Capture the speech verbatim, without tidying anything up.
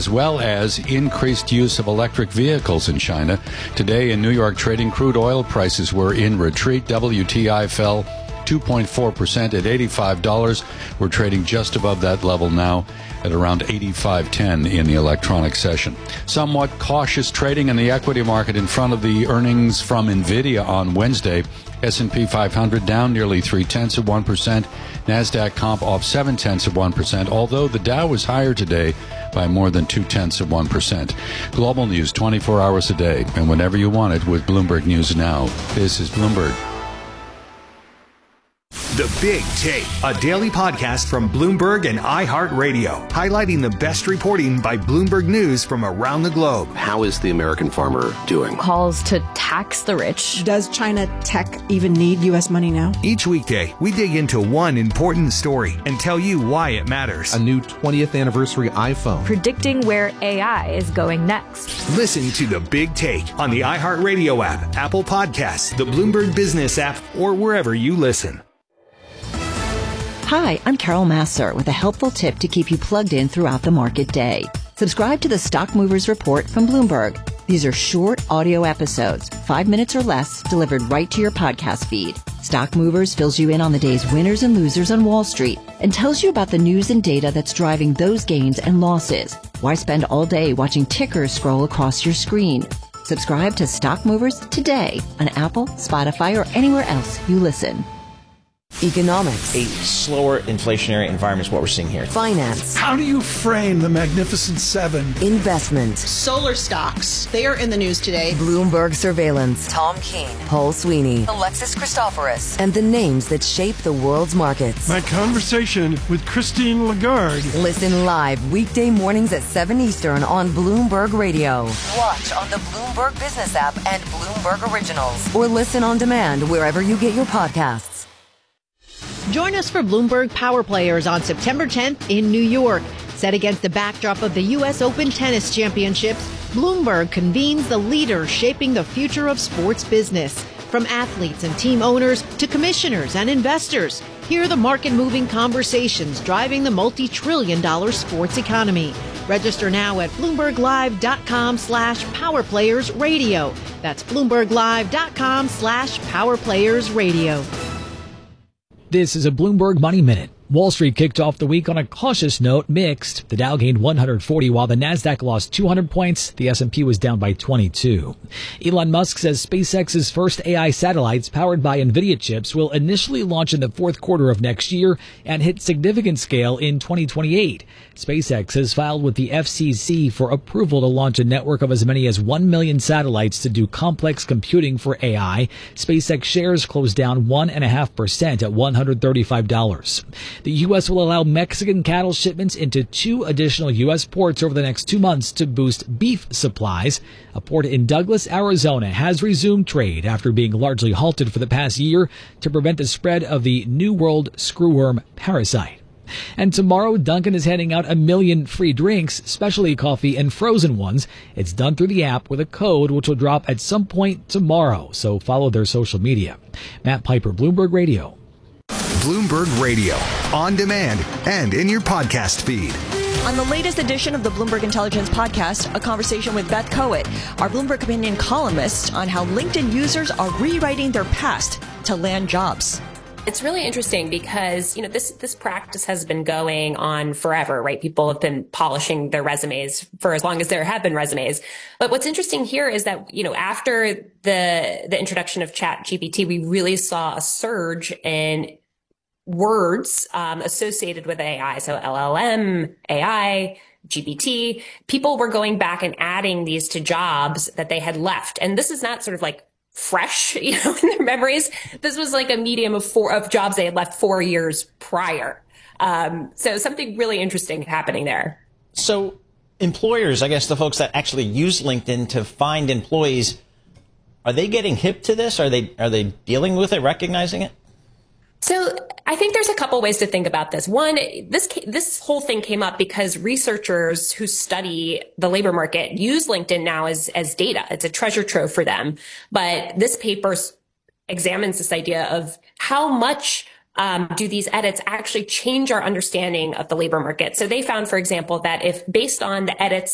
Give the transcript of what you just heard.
as well as increased use of electric vehicles in China. Today in New York trading, crude oil prices were in retreat. W T I fell two point four percent at eighty-five dollars. We're trading just above that level now at around eighty-five ten in the electronic session. Somewhat cautious trading in the equity market in front of the earnings from NVIDIA on Wednesday. S and P five hundred down nearly three-tenths of one percent. NASDAQ comp off seven-tenths of one percent, although the Dow was higher today by more than two-tenths of one percent. Global news twenty-four hours a day and whenever you want it with Bloomberg News Now. This is Bloomberg. The Big Take, a daily podcast from Bloomberg and iHeartRadio, highlighting the best reporting by Bloomberg News from around the globe. How is the American farmer doing? Calls to tax the rich. Does China tech even need U S money now? Each weekday, we dig into one important story and tell you why it matters. A new twentieth anniversary iPhone. Predicting where A I is going next. Listen to The Big Take on the iHeartRadio app, Apple Podcasts, the Bloomberg Business app, or wherever you listen. Hi, I'm Carol Masser with a helpful tip to keep you plugged in throughout the market day. Subscribe to the Stock Movers Report from Bloomberg. These are short audio episodes, five minutes or less, delivered right to your podcast feed. Stock Movers fills you in on the day's winners and losers on Wall Street and tells you about the news and data that's driving those gains and losses. Why spend all day watching tickers scroll across your screen? Subscribe to Stock Movers today on Apple, Spotify, or anywhere else you listen. Economics. A slower inflationary environment is what we're seeing here. Finance. How do you frame the Magnificent Seven? Investment. Solar stocks. They are in the news today. Bloomberg surveillance. Tom Keene. Paul Sweeney. Alexis Christoforous. And the names that shape the world's markets. My conversation with Christine Lagarde. Listen live weekday mornings at seven Eastern on Bloomberg Radio. Watch on the Bloomberg Business app and Bloomberg Originals. Or listen on demand wherever you get your podcasts. Join us for Bloomberg Power Players on September tenth in New York. Set against the backdrop of the U S Open Tennis Championships, Bloomberg convenes the leaders shaping the future of sports business. From athletes and team owners to commissioners and investors, hear the market-moving conversations driving the multi-trillion dollar sports economy. Register now at bloomberglive.com slash powerplayersradio. That's bloomberglive.com slash powerplayersradio. This is a Bloomberg Money Minute. Wall Street kicked off the week on a cautious note, mixed. The Dow gained one hundred forty while the Nasdaq lost two hundred points. The S and P was down by twenty-two. Elon Musk says SpaceX's first A I satellites powered by NVIDIA chips will initially launch in the fourth quarter of next year and hit significant scale in twenty twenty-eight. SpaceX has filed with the F C C for approval to launch a network of as many as one million satellites to do complex computing for A I. SpaceX shares closed down one point five percent at one hundred thirty-five dollars. The U S will allow Mexican cattle shipments into two additional U S ports over the next two months to boost beef supplies. A port in Douglas, Arizona has resumed trade after being largely halted for the past year to prevent the spread of the New World screwworm parasite. And tomorrow, Dunkin' is handing out a million free drinks, specialty coffee and frozen ones. It's done through the app with a code which will drop at some point tomorrow, so follow their social media. Matt Piper, Bloomberg Radio. Bloomberg Radio, on demand and in your podcast feed. On the latest edition of the Bloomberg Intelligence Podcast, a conversation with Beth Coet, our Bloomberg Opinion columnist, on how LinkedIn users are rewriting their past to land jobs. It's really interesting because, you know, this, this practice has been going on forever, right? People have been polishing their resumes for as long as there have been resumes. But what's interesting here is that, you know, after the, the introduction of Chat G P T, we really saw a surge in words um, associated with A I. So L L M, A I, G P T, people were going back and adding these to jobs that they had left. And this is not sort of like fresh, you know, in their memories. This was like a medium of four of jobs they had left four years prior. Um, so something really interesting happening there. So employers, I guess the folks that actually use LinkedIn to find employees, are they getting hip to this? Are they, are they dealing with it, recognizing it? So I think there's a couple ways to think about this. One, this this whole thing came up because researchers who study the labor market use LinkedIn now as as data. It's a treasure trove for them. But this paper examines this idea of how much um, do these edits actually change our understanding of the labor market. So they found, for example, that if based on the edits